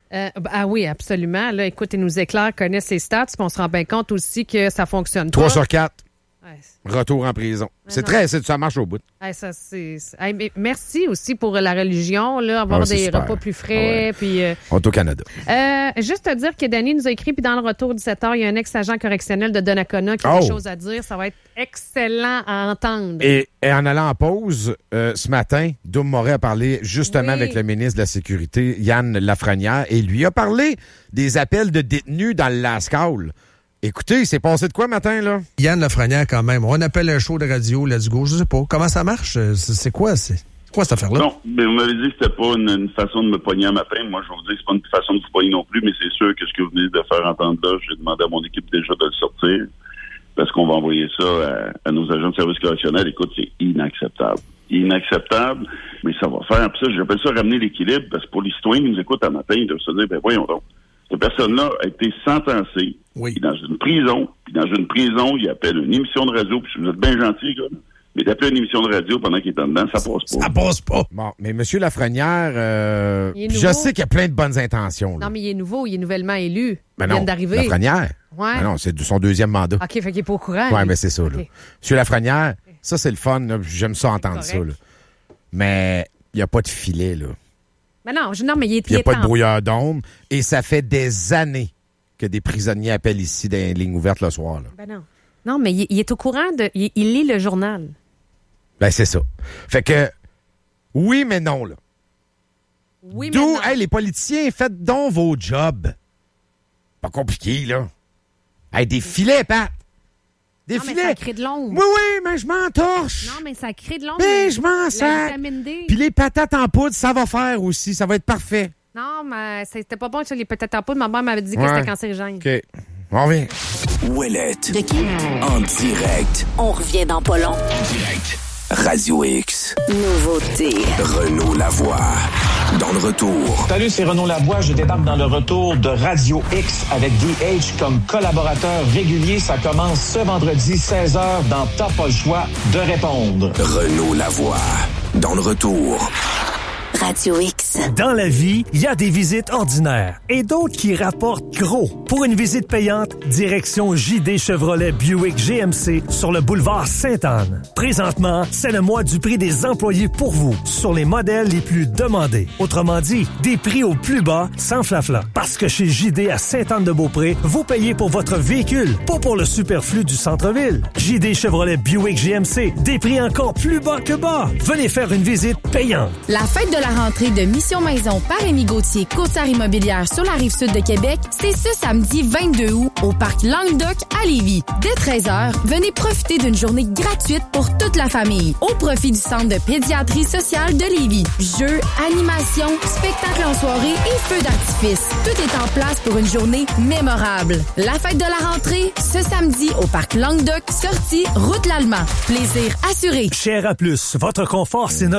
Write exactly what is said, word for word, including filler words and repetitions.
Euh, ah oui, absolument. Là, écoute, il nous éclaire, connaît ses stats, puis on se rend bien compte aussi que ça fonctionne trois pas. sur quatre. Ouais. Retour en prison. Mais c'est non. très... C'est, ça marche au bout. Hey, ça, c'est, c'est... Hey, mais merci aussi pour la religion, là, avoir Ah, des super. repas plus frais. Ah ouais. Puis, euh, On est au Canada. euh, juste te dire que Danny nous a écrit, puis dans le retour dix-sept heures, il y a un ex-agent correctionnel de Donnacona qui a Oh. des choses à dire. Ça va être excellent à entendre. Et, et en allant en pause, euh, ce matin, Doum Moret a parlé justement Oui. avec le ministre de la Sécurité, Yann Lafrenière, et lui a parlé des appels de détenus dans le Lascaux. Écoutez, il s'est passé de quoi matin, là? Yann Lafrenière, quand même. On appelle un show de radio, let's go. Je sais pas. Comment ça marche? C'est, c'est quoi? C'est, c'est quoi cette affaire-là? Non, mais vous m'avez dit que c'était pas une, une façon de me pogner un matin. Moi, je vais vous dire que c'est pas une façon de vous pogner non plus, mais c'est sûr que ce que vous venez de faire entendre là, j'ai demandé à mon équipe déjà de le sortir, parce qu'on va envoyer ça à, à nos agents de service correctionnel. Écoute, c'est inacceptable. Inacceptable, mais ça va faire. Puis ça, j'appelle ça ramener l'équilibre, parce que pour les citoyens qui nous écoutent un matin, ils doivent se dire, ben voyons donc. Cette personne-là a été sentencée Oui. dans une prison, puis dans une prison, il appelle une émission de radio, puis vous êtes bien gentil, gars, mais d'appeler une émission de radio pendant qu'il est en dedans, ça passe pas. Ça passe pas. Bon, mais M. Lafrenière, euh, Il est je nouveau. sais qu'il y a plein de bonnes intentions. Là. Non, mais il est nouveau, il est nouvellement élu. Ben il non, vient d'arriver. Lafrenière? Ouais. Ben non, c'est de son deuxième mandat. OK, fait qu'il n'est pas au courant. Oui, lui. mais c'est ça. OK. Là. M. Lafrenière, ça, c'est le fun. Là. J'aime ça entendre ça. correct. Là. Mais il n'y a pas de filet. Là. Mais non, je, non, mais il est Il n'y a il est pas de en- brouilleur d'ombre. Et ça fait des années que des prisonniers appellent ici dans les lignes ouvertes le soir. Là. Ben non. Non, mais il, il est au courant de. Il, il lit le journal. Ben, c'est ça. Fait que, oui, mais non. Là. Oui, mais D'où, non. hey, les politiciens, faites donc vos jobs. Pas compliqué, là. Hey, des filets, Pat. Des Non, mais filets. ça crée de l'ombre. Oui, oui, mais je m'entorche. Non, mais ça crée de l'ombre. Mais je m'en La sac. vitamine D. Puis les patates en poudre, ça va faire aussi. Ça va être parfait. Non, mais c'était pas bon ça, les patates en poudre. Ma mère m'avait dit que Ouais. c'était cancérigène. OK. On revient. Ouellette. De qui? En direct. On revient dans pas long. Direct. Radio X. Nouveauté. Renaud Lavoie. Dans le retour. Salut, c'est Renaud Lavoie. Je débarque dans le retour de Radio X avec D H comme collaborateur régulier. Ça commence ce vendredi seize heures dans T'as pas le choix de répondre. Renaud Lavoie. Dans le retour. Radio X. Dans la vie, il y a des visites ordinaires et d'autres qui rapportent gros. Pour une visite payante, direction J D Chevrolet Buick G M C sur le boulevard Sainte-Anne. Présentement, c'est le mois du prix des employés pour vous sur les modèles les plus demandés. Autrement dit, des prix au plus bas sans flafla. Parce que chez J D à Sainte-Anne-de-Beaupré, vous payez pour votre véhicule, pas pour le superflu du centre-ville. J D Chevrolet Buick G M C, des prix encore plus bas que bas. Venez faire une visite payante. La fête de la rentrée de Mission Maison par Rémi Gauthier, Côte-Star Immobilière sur la Rive-Sud de Québec, c'est ce samedi vingt-deux août au parc Languedoc à Lévis. Dès treize heures, venez profiter d'une journée gratuite pour toute la famille au profit du Centre de pédiatrie sociale de Lévis. Jeux, animations, spectacles en soirée et feux d'artifice. Tout est en place pour une journée mémorable. La fête de la rentrée, ce samedi au parc Languedoc, sortie route l'Allemand. Plaisir assuré. Cher à plus, votre confort, c'est notre